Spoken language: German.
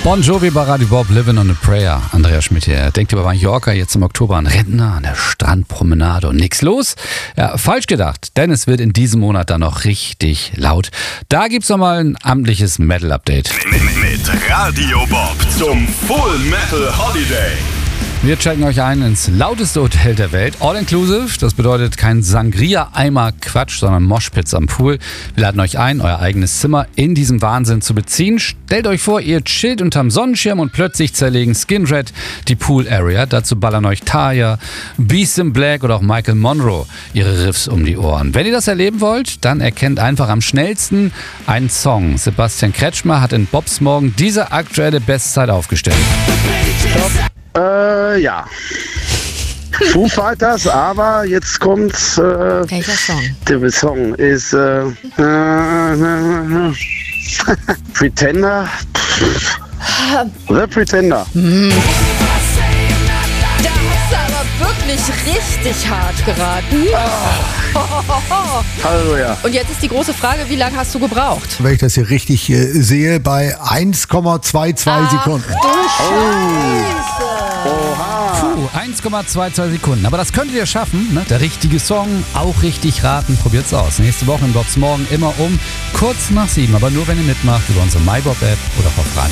Bon Jovi bei Radio Bob, Living on a Prayer. Andreas Schmidt hier. Denkt über Mallorca jetzt im Oktober an Rentner, an der Strandpromenade und nix los? Ja, falsch gedacht, denn es wird in diesem Monat dann noch richtig laut. Da gibt's nochmal ein amtliches Metal-Update. Mit Radio Bob zum Full Metal Holiday. Wir checken euch ein ins lauteste Hotel der Welt. All inclusive, das bedeutet kein Sangria-Eimer-Quatsch, sondern Moshpits am Pool. Wir laden euch ein, euer eigenes Zimmer in diesem Wahnsinn zu beziehen. Stellt euch vor, ihr chillt unterm Sonnenschirm und plötzlich zerlegen Skin Red die Pool-Area. Dazu ballern euch Taya, Beast in Black oder auch Michael Monroe ihre Riffs um die Ohren. Wenn ihr das erleben wollt, dann erkennt einfach am schnellsten einen Song. Sebastian Kretschmer hat in Bobs Morgen diese aktuelle Bestzeit aufgestellt. Ja. Foo Fighters, aber jetzt kommt. Welcher Song? Der Song ist Pretender. The Pretender. Da hast du aber wirklich richtig hart geraten. Halleluja. Und jetzt ist die große Frage, wie lange hast du gebraucht? Wenn ich das hier richtig sehe, bei 1,22 Sekunden. Puh, 1,22 Sekunden. Aber das könntet ihr schaffen, ne? Der richtige Song, auch richtig raten. Probiert's aus. Nächste Woche in Bobs Morgen immer um kurz nach 7. Aber nur, wenn ihr mitmacht über unsere MyBob-App oder auf Radio.